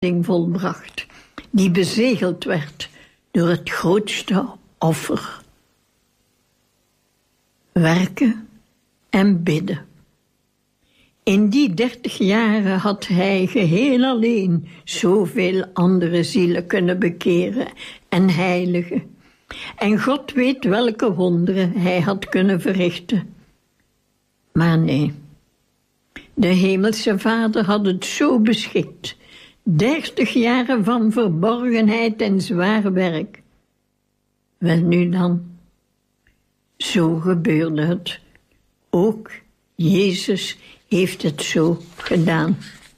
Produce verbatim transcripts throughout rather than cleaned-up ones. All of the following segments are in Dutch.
volbracht, die bezegeld werd door het grootste offer. Werken en bidden. In die dertig jaren had hij geheel alleen zoveel andere zielen kunnen bekeren en heiligen. En God weet welke wonderen hij had kunnen verrichten. Maar nee, de hemelse Vader had het zo beschikt. Dertig jaren van verborgenheid en zwaar werk. Wel nu dan, zo gebeurde het. Ook Jezus heeft het zo gedaan.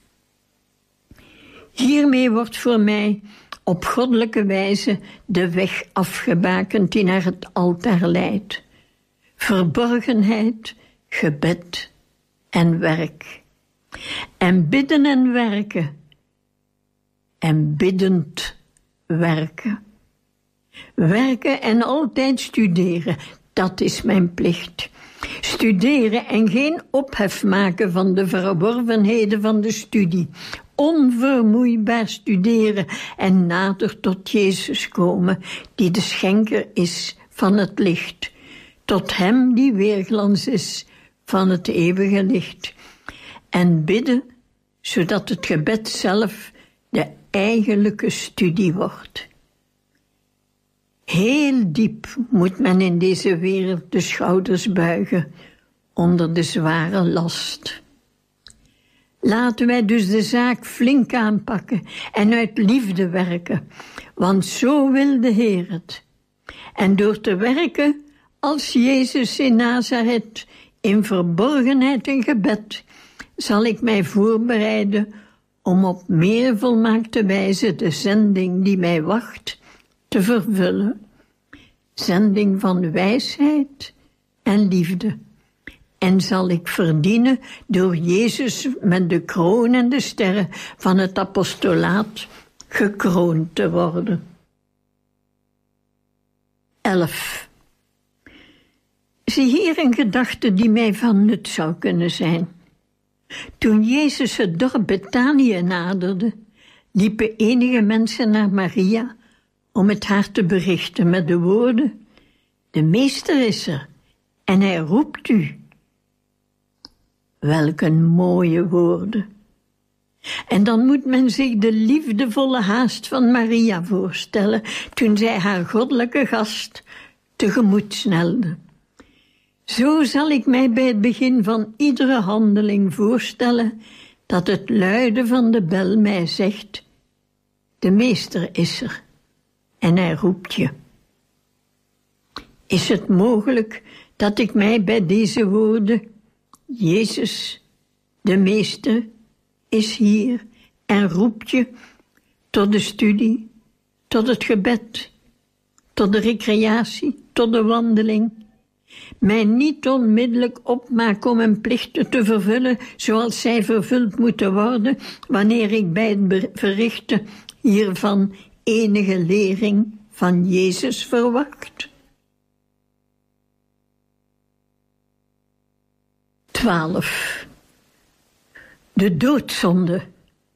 Hiermee wordt voor mij op goddelijke wijze de weg afgebakend die naar het altaar leidt. Verborgenheid, gebed en werk. En bidden en werken. En biddend werken. Werken en altijd studeren, dat is mijn plicht. Studeren en geen ophef maken van de verworvenheden van de studie. Onvermoeibaar studeren en nader tot Jezus komen, die de schenker is van het licht. Tot hem die weerglans is van het eeuwige licht. En bidden, zodat het gebed zelf de eigenlijke studie wordt. Heel diep moet men in deze wereld de schouders buigen onder de zware last. Laten wij dus de zaak flink aanpakken en uit liefde werken, want zo wil de Heer het. En door te werken als Jezus in Nazareth, in verborgenheid en gebed, zal ik mij voorbereiden om op meer volmaakte wijze de zending die mij wacht te vervullen. Zending van wijsheid en liefde. En zal ik verdienen door Jezus met de kroon en de sterren van het apostolaat gekroond te worden. elf. Zie hier een gedachte die mij van nut zou kunnen zijn. Toen Jezus het dorp Betanië naderde, liepen enige mensen naar Maria om het haar te berichten met de woorden: de meester is er en hij roept u. Welk een mooie woorden. En dan moet men zich de liefdevolle haast van Maria voorstellen toen zij haar goddelijke gast tegemoet snelde. Zo zal ik mij bij het begin van iedere handeling voorstellen dat het luiden van de bel mij zegt: de meester is er en hij roept je. Is het mogelijk dat ik mij bij deze woorden: Jezus, de meester, is hier en roept je, tot de studie, tot het gebed, tot de recreatie, tot de wandeling, mij niet onmiddellijk opmaak om mijn plichten te vervullen zoals zij vervuld moeten worden, wanneer ik bij het verrichten hiervan enige lering van Jezus verwacht? twaalf. De doodzonde.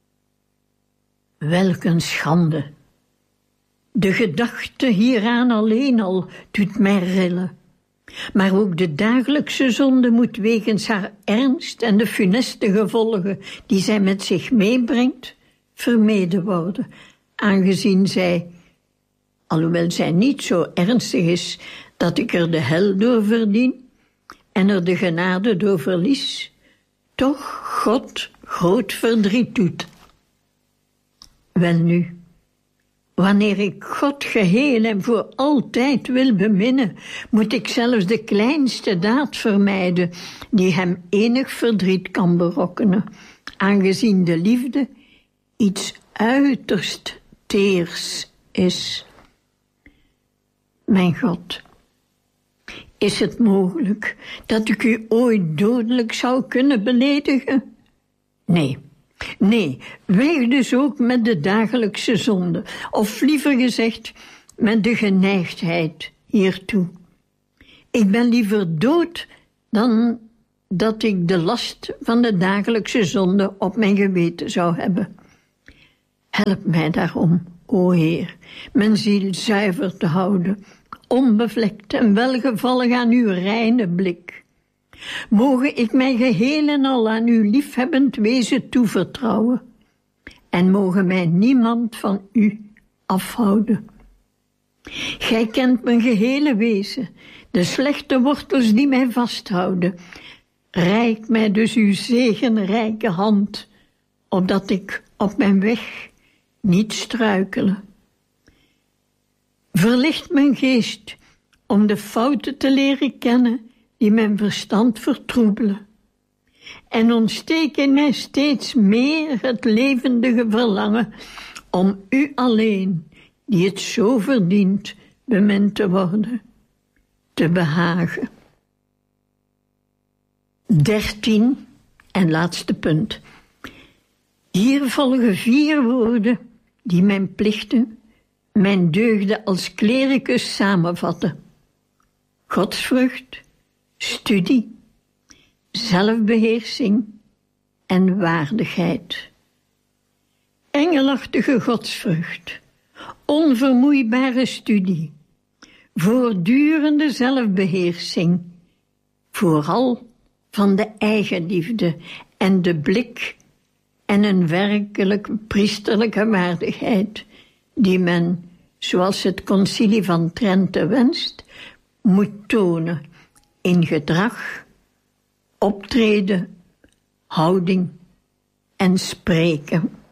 Welk een schande. De gedachte hieraan alleen al doet mij rillen. Maar ook de dagelijkse zonde moet wegens haar ernst en de funeste gevolgen die zij met zich meebrengt, vermeden worden, aangezien zij, alhoewel zij niet zo ernstig is dat ik er de hel door verdien en er de genade door verlies, toch God groot verdriet doet. Welnu, wanneer ik God geheel en voor altijd wil beminnen, moet ik zelfs de kleinste daad vermijden die hem enig verdriet kan berokkenen, aangezien de liefde iets uiterst teers is. Mijn God, is het mogelijk dat ik u ooit dodelijk zou kunnen beledigen? Nee. Nee, weeg dus ook met de dagelijkse zonde, of liever gezegd, met de geneigdheid hiertoe. Ik ben liever dood dan dat ik de last van de dagelijkse zonde op mijn geweten zou hebben. Help mij daarom, o Heer, mijn ziel zuiver te houden, onbevlekt en welgevallig aan uw reine blik. Mogen ik mij geheel en al aan uw liefhebbend wezen toevertrouwen, en mogen mij niemand van u afhouden. Gij kent mijn gehele wezen, de slechte wortels die mij vasthouden. Reik mij dus uw zegenrijke hand, opdat ik op mijn weg niet struikelen. Verlicht mijn geest om de fouten te leren kennen die mijn verstand vertroebelen. En ontsteek in mij steeds meer het levendige verlangen om u alleen, die het zo verdient, bemind te worden, te behagen. Dertien en laatste punt. Hier volgen vier woorden die mijn plichten, mijn deugden als klericus samenvatten. Godsvrucht, studie, zelfbeheersing en waardigheid. Engelachtige godsvrucht, onvermoeibare studie, voortdurende zelfbeheersing, vooral van de eigenliefde en de blik en een werkelijk priesterlijke waardigheid, die men, zoals het Concilie van Trente wenst, moet tonen in gedrag, optreden, houding en spreken.